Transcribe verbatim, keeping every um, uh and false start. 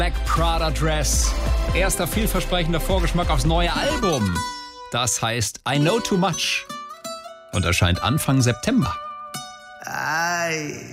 Black Prada Dress. Erster vielversprechender Vorgeschmack aufs neue Album. Das heißt I Know Too Much und erscheint Anfang September. Ay.